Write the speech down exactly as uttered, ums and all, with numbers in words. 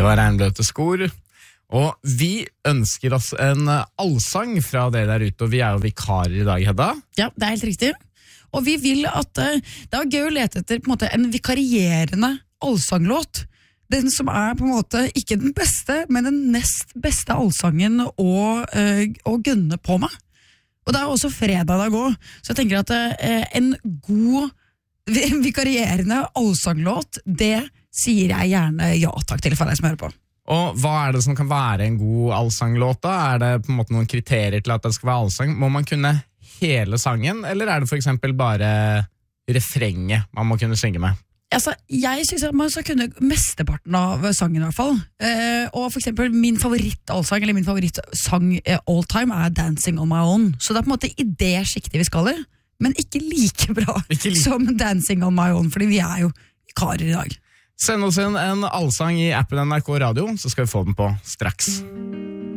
Det var Regnbløte skor. Og vi ønsker oss en allsang fra dere der ute, og vi er jo vikarer i dag, Hedda. Ja, det er helt riktig. Og vi vil at uh, det er gøy å lete etter på en, måte, en vikarierende allsanglåt. Den som er på en måte ikke den beste, men den nest beste allsangen å, uh, å gønne på meg. Og det er også fredag da gå, så jeg tenker at uh, en god vikarierende allsanglåt, det sier jeg gjerne ja takk til for deg som hører på. Og hva er det som kan være en god allsanglåt da? Er det på en måte noen kriterier til at det skal være allsang? Må man kunne hele sangen, eller er det for eksempel bare refrenget man må kunne synge med? Altså, jeg synes at man skal kunne mesteparten av sangen i hvert fall. Eh, og for eksempel min favoritt-allsang, eller min favorittsang eh, all time, er Dancing on My Own. Så det er på en måte i det skiktet vi skal i, men ikke like bra ikke like. som Dancing on My Own, fordi vi er jo vikarer i dag. Send oss inn en allsang i appen N R K Radio, så skal vi få den på straks.